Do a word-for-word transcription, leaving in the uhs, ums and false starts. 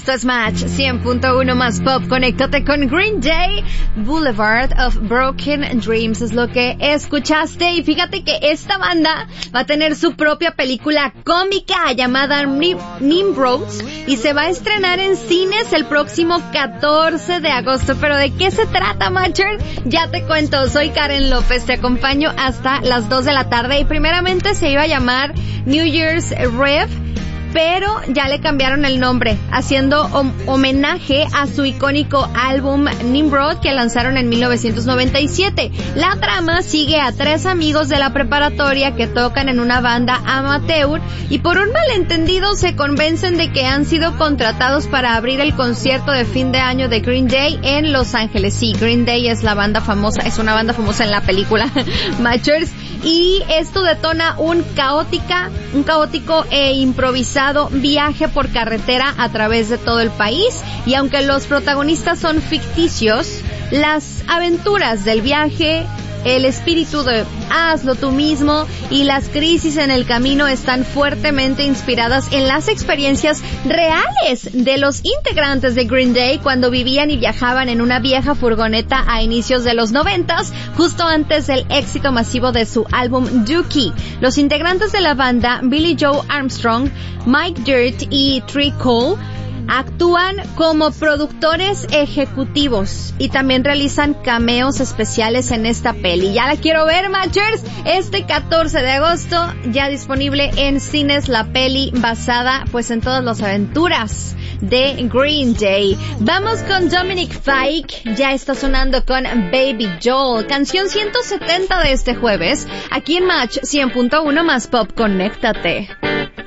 Esto es Match cien punto uno más Pop. Conéctate con Green Day. Boulevard of Broken Dreams es lo que escuchaste. Y fíjate que esta banda va a tener su propia película cómica llamada Nimrod y se va a estrenar en cines el próximo catorce de agosto. ¿Pero de qué se trata, Matcher? Ya te cuento. Soy Karen López, te acompaño hasta las dos de la tarde y primeramente se iba a llamar New Year's Rev, pero ya le cambiaron el nombre, haciendo hom- homenaje a su icónico álbum Nimrod que lanzaron en mil novecientos noventa y siete. La trama sigue a tres amigos de la preparatoria que tocan en una banda amateur y por un malentendido se convencen de que han sido contratados para abrir el concierto de fin de año de Green Day en Los Ángeles. Sí, Green Day es la banda famosa, es una banda famosa en la película Matchers. Y esto detona un caótica, un caótico e improvisado viaje por carretera a través de todo el país. Y aunque los protagonistas son ficticios, las aventuras del viaje, el espíritu de hazlo tú mismo y las crisis en el camino están fuertemente inspiradas en las experiencias reales de los integrantes de Green Day cuando vivían y viajaban en una vieja furgoneta a inicios de los noventas, justo antes del éxito masivo de su álbum Dookie. Los integrantes de la banda, Billy Joe Armstrong, Mike Dirt y Trey Cole, actúan como productores ejecutivos y también realizan cameos especiales en esta peli. Ya la quiero ver, Matchers. Este catorce de agosto, ya disponible en cines la peli basada pues en todas las aventuras de Green Day. Vamos con Dominic Fike, ya está sonando con Baby Joel, canción ciento setenta de este jueves, aquí en Match cien punto uno más Pop. Conéctate.